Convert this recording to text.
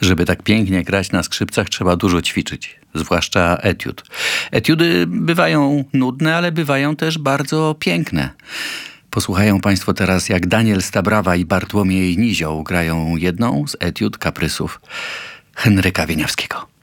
Żeby tak pięknie grać na skrzypcach, trzeba dużo ćwiczyć, zwłaszcza etiud. Etiudy bywają nudne, ale bywają też bardzo piękne. Posłuchają Państwo teraz, jak Daniel Stabrawa i Bartłomiej Nizioł grają jedną z etiud kaprysów Henryka Wieniawskiego.